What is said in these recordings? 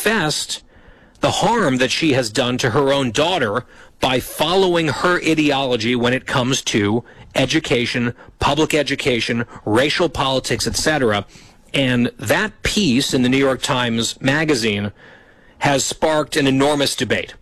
confessed the harm that she has done to her own daughter by following her ideology when it comes to education, public education, racial politics, etc. And that piece in the New York Times Magazine has sparked an enormous debate.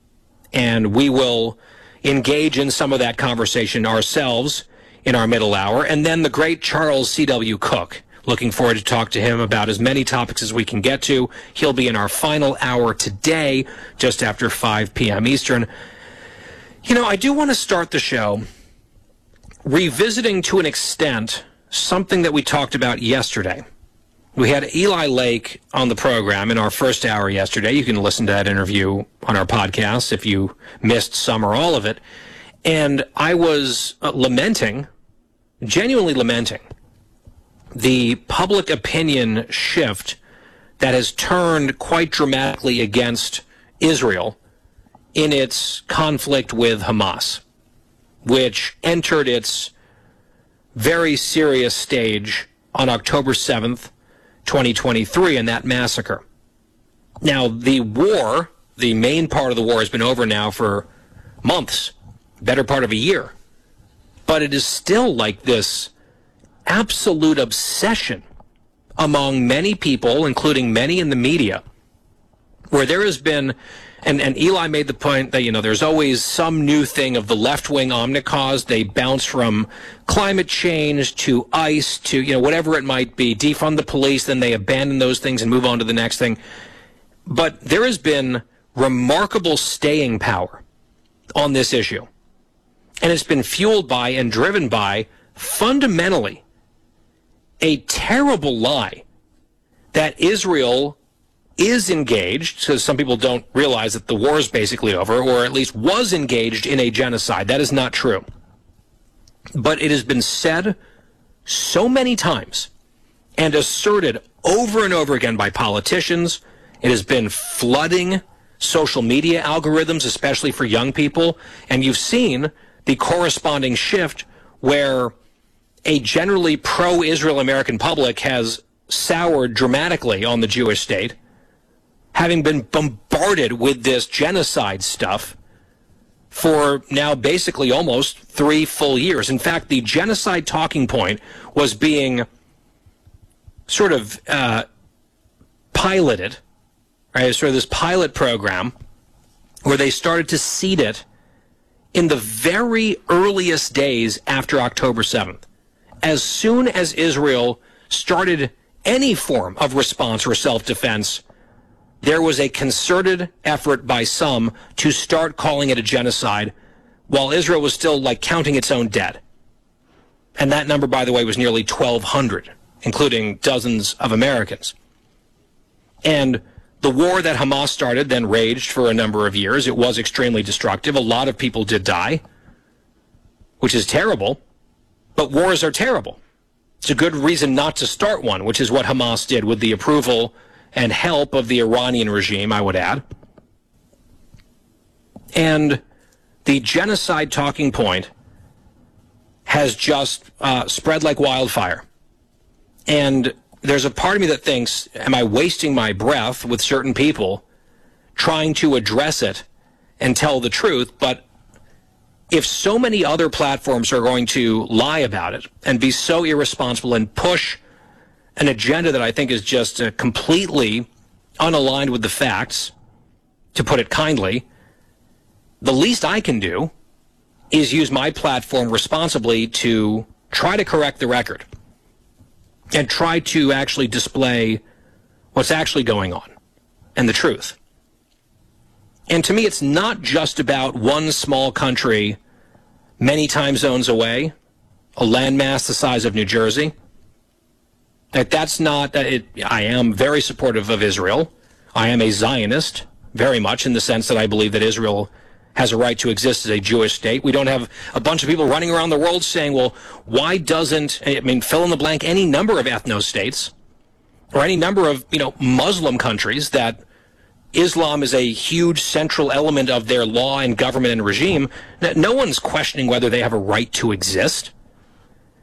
And we will engage in some of that conversation ourselves in our middle hour. And then the great Charles C.W. Cook. Looking forward to talk to him about as many topics as we can get to. He'll be in our final hour today, just after 5 p.m. Eastern. You know, I do want to start the show revisiting to an extent something that we talked about yesterday. We had Eli Lake on the program in our first hour yesterday. You can listen to that interview on our podcast if you missed some or all of it. And I was lamenting, genuinely lamenting, the public opinion shift that has turned quite dramatically against Israel in its conflict with Hamas, which entered its very serious stage on October 7th, 2023, in that massacre. Now, the war, the main part of the war, has been over now for months, better part of a year. But it is still like this absolute obsession among many people, including many in the media, where there has been, and Eli made the point that, you know, there's always some new thing of the left-wing omnicause. They bounce from climate change to ICE to, you know, whatever it might be, defund the police, then they abandon those things and move on to the next thing. But there has been remarkable staying power on this issue. And it's been fueled by and driven by, fundamentally, a terrible lie that Israel is engaged, so some people don't realize that the war is basically over, or at least was engaged in a genocide. That is not true. But it has been said so many times and asserted over and over again by politicians. It has been flooding social media algorithms, especially for young people. And you've seen the corresponding shift where a generally pro-Israel American public has soured dramatically on the Jewish state, having been bombarded with this genocide stuff for now basically almost 3 full years. In fact, the genocide talking point was being sort of piloted, right? Sort of this pilot program where they started to seed it in the very earliest days after October 7th. As soon as Israel started any form of response or self-defense, there was a concerted effort by some to start calling it a genocide while Israel was still, like, counting its own dead. And that number, by the way, was nearly 1,200, including dozens of Americans. And the war that Hamas started then raged for a number of years. It was extremely destructive. A lot of people did die, which is terrible. But wars are terrible. It's a good reason not to start one, which is what Hamas did with the approval and help of the Iranian regime, I would add. And the genocide talking point has just spread like wildfire. And there's a part of me that thinks, am I wasting my breath with certain people trying to address it and tell the truth? But if so many other platforms are going to lie about it and be so irresponsible and push an agenda that I think is just completely unaligned with the facts, to put it kindly, the least I can do is use my platform responsibly to try to correct the record and try to actually display what's actually going on and the truth. And to me, it's not just about one small country many time zones away, a landmass the size of New Jersey. That's not it. I am very supportive of Israel. I am a Zionist, very much, in the sense that I believe that Israel has a right to exist as a Jewish state. We don't have a bunch of people running around the world saying, well, why doesn't, I mean, fill in the blank, any number of ethno-states or any number of, Muslim countries that Islam is a huge central element of their law and government and regime. No one's questioning whether they have a right to exist.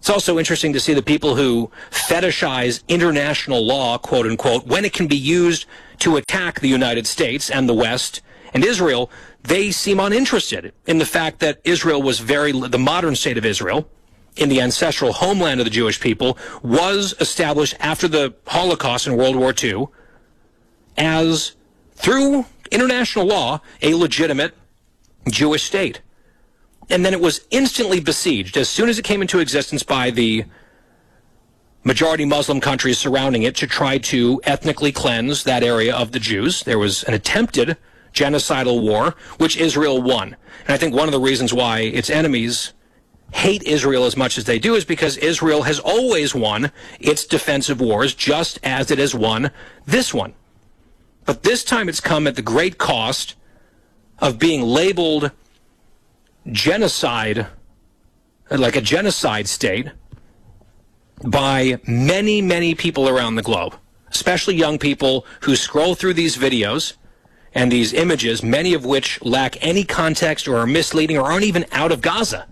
It's also interesting to see the people who fetishize international law, quote unquote, when it can be used to attack the United States and the West and Israel. They seem uninterested in the fact that Israel was the modern state of Israel, in the ancestral homeland of the Jewish people, was established after the Holocaust in World War II as, through international law, a legitimate Jewish state. And then it was instantly besieged as soon as it came into existence by the majority Muslim countries surrounding it to try to ethnically cleanse that area of the Jews. There was an attempted genocidal war, which Israel won. And I think one of the reasons why its enemies hate Israel as much as they do is because Israel has always won its defensive wars, just as it has won this one. But this time it's come at the great cost of being labeled genocide, like a genocide state, by many, many people around the globe, especially young people who scroll through these videos and these images, many of which lack any context or are misleading or aren't even out of Gaza.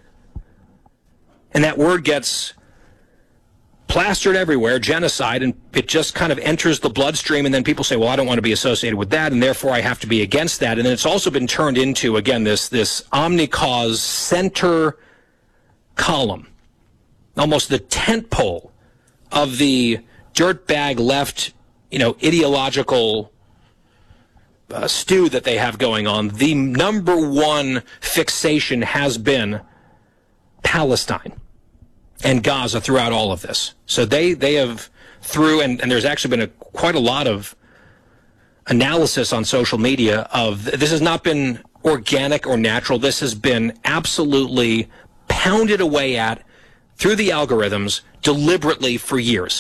And that word gets plastered everywhere, genocide, and it just kind of enters the bloodstream, and then people say, well, I don't want to be associated with that, and therefore I have to be against that. And then it's also been turned into, again, this omnicause center column, almost the tent pole of the dirtbag left, ideological stew that they have going on. The number one fixation has been Palestine and Gaza throughout all of this. So they have and there's actually been quite a lot of analysis on social media of this has not been organic or natural. This has been absolutely pounded away at through the algorithms deliberately for years.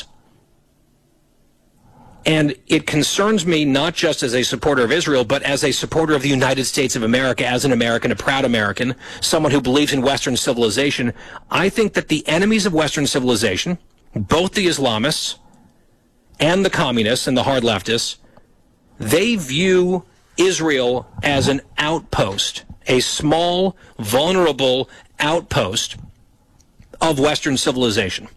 And it concerns me not just as a supporter of Israel, but as a supporter of the United States of America, as an American, a proud American, someone who believes in Western civilization. I think that the enemies of Western civilization, both the Islamists and the communists and the hard leftists, they view Israel as an outpost, a small, vulnerable outpost of Western civilization.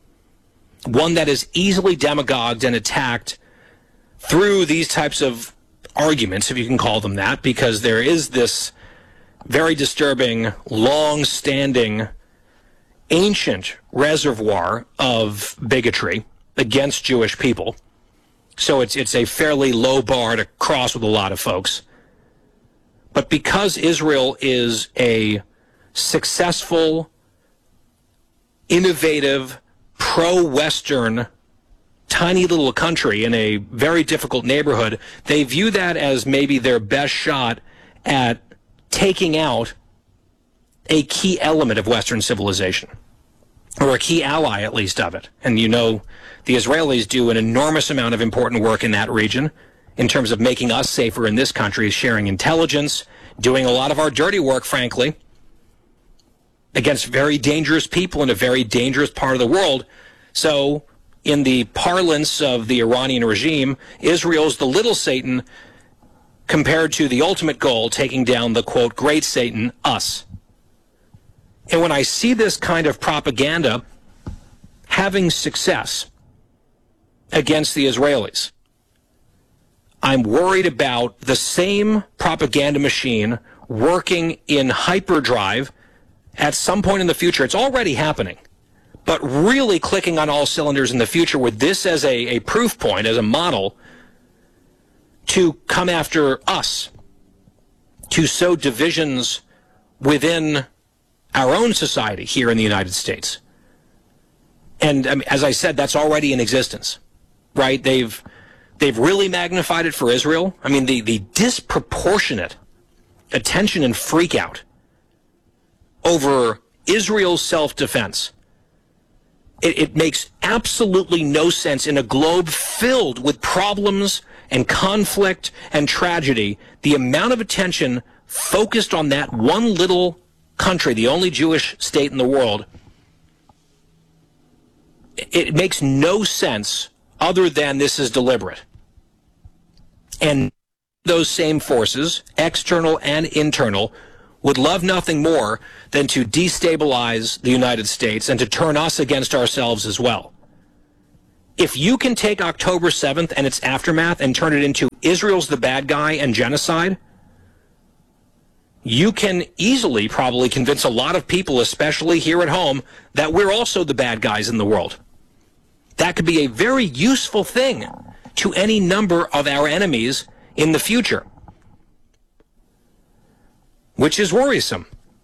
One that is easily demagogued and attacked through these types of arguments, if you can call them that, because there is this very disturbing, long-standing, ancient reservoir of bigotry against Jewish people. So it's a fairly low bar to cross with a lot of folks. But because Israel is a successful, innovative, pro-Western, tiny little country in a very difficult neighborhood, they view that as maybe their best shot at taking out a key element of Western civilization, or a key ally, at least, of it. And the Israelis do an enormous amount of important work in that region in terms of making us safer in this country, sharing intelligence, doing a lot of our dirty work, frankly, against very dangerous people in a very dangerous part of the world. So, in the parlance of the Iranian regime, Israel's the little Satan compared to the ultimate goal, taking down the, quote, great Satan, us. And when I see this kind of propaganda having success against the Israelis, I'm worried about the same propaganda machine working in hyperdrive at some point in the future. It's already happening, but really clicking on all cylinders in the future with this as a proof point, as a model, to come after us, to sow divisions within our own society here in the United States. And as I said, that's already in existence, right? They've really magnified it for Israel. I mean, the disproportionate attention and freak out over Israel's self-defense. It makes absolutely no sense in a globe filled with problems and conflict and tragedy. The amount of attention focused on that one little country, the only Jewish state in the world, it makes no sense other than this is deliberate. And those same forces, external and internal, would love nothing more than to destabilize the United States and to turn us against ourselves as well. If you can take October 7th and its aftermath and turn it into Israel's the bad guy and genocide, you can easily probably convince a lot of people, especially here at home, that we're also the bad guys in the world. That could be a very useful thing to any number of our enemies in the future, which is worrisome.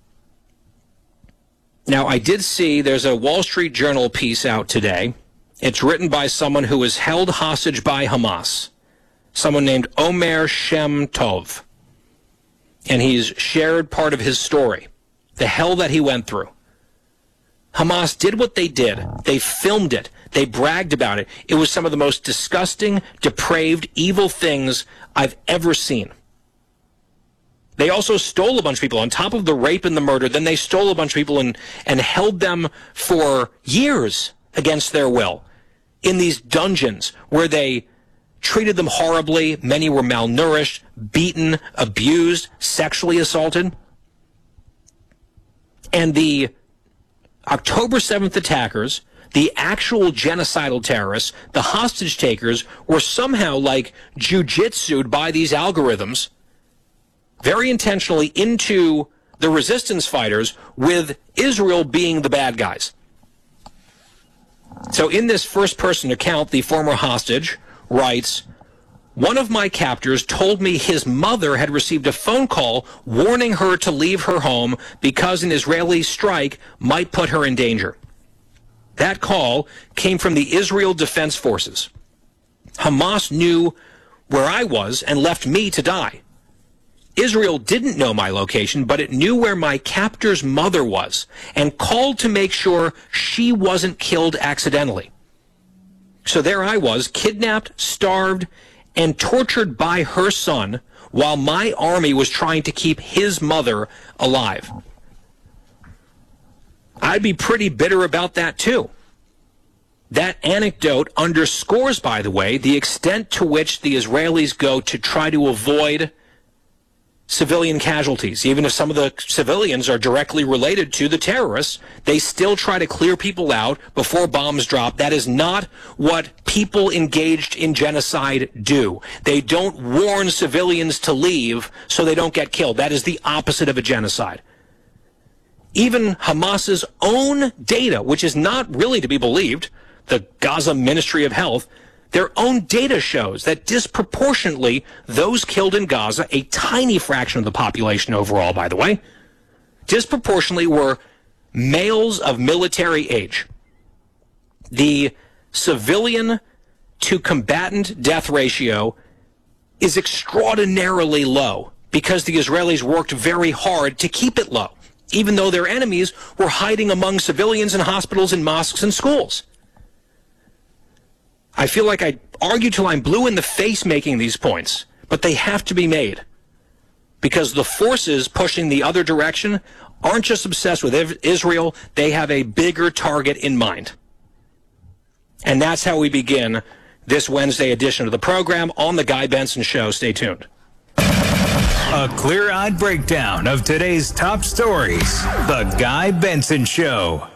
Now, I did see there's a Wall Street Journal piece out today. It's written by someone who was held hostage by Hamas, someone named Omer Shem Tov. And he's shared part of his story, the hell that he went through. Hamas did what they did. They filmed it. They bragged about it. It was some of the most disgusting, depraved, evil things I've ever seen. They also stole a bunch of people. On top of the rape and the murder, then they stole a bunch of people and held them for years against their will in these dungeons where they treated them horribly. Many were malnourished, beaten, abused, sexually assaulted. And the October 7th attackers, the actual genocidal terrorists, the hostage takers, were somehow like jujitsu'd by these algorithms very intentionally into the resistance fighters, with Israel being the bad guys. So in this first-person account, the former hostage writes, "One of my captors told me his mother had received a phone call warning her to leave her home because an Israeli strike might put her in danger. That call came from the Israel Defense Forces. Hamas knew where I was and left me to die. Israel didn't know my location, but it knew where my captor's mother was and called to make sure she wasn't killed accidentally. So there I was, kidnapped, starved, and tortured by her son while my army was trying to keep his mother alive." I'd be pretty bitter about that too. That anecdote underscores, by the way, the extent to which the Israelis go to try to avoid civilian casualties. Even if some of the civilians are directly related to the terrorists, they still try to clear people out before bombs drop. That is not what people engaged in genocide do. They don't warn civilians to leave so they don't get killed. That is the opposite of a genocide. Even Hamas's own data, which is not really to be believed, the Gaza Ministry of Health, their own data shows that disproportionately those killed in Gaza, a tiny fraction of the population overall, by the way, disproportionately were males of military age. The civilian to combatant death ratio is extraordinarily low because the Israelis worked very hard to keep it low, even though their enemies were hiding among civilians in hospitals and mosques and schools. I feel like I argue till I'm blue in the face making these points, but they have to be made because the forces pushing the other direction aren't just obsessed with Israel, they have a bigger target in mind. And that's how we begin this Wednesday edition of the program on The Guy Benson Show. Stay tuned. A clear-eyed breakdown of today's top stories. The Guy Benson Show.